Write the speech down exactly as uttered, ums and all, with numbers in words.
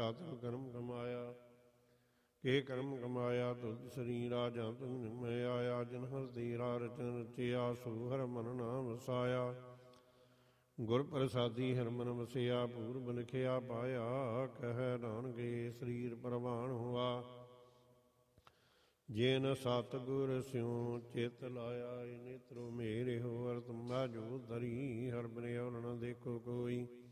ਤਨ ਕਰਮ ਕਮਾਇਆ। ਕੇ ਕਰਮ ਕਮਾਇਆ ਤੁਧ ਸਰੀਰਾ ਜਾਂ ਤੁਮ ਨਿਮੈ ਆਇਆ। ਜਿਨ ਹਰ ਤੇਰਾ ਰਚਨ ਰਚਿਆ ਸੋ ਹਰ ਮਨ ਨਾਮ ਵਸਾਇਆ। ਗੁਰ ਪ੍ਰਸਾਦੀ ਹਰ ਮਨ ਵਸਿਆ ਪੂਰਬ ਲਿਖਿਆ ਪਾਇਆ। ਕਹਿ ਨਾਨਕੇ ਸਰੀਰ ਪ੍ਰਵਾਨ ਹੋਆ ਜਿਨ ਸਤਿਗੁਰ ਸਿਉ ਚਿਤ ਲਾਇਆ। ਨੇਤਰੋ ਮੇਰੇ ਹੋ ਹਰ ਤੁਮਾ ਜੋ ਧਰੀ ਹਰ ਬਿਨ ਔਰ ਨ ਦੇਖੋ ਕੋਈ।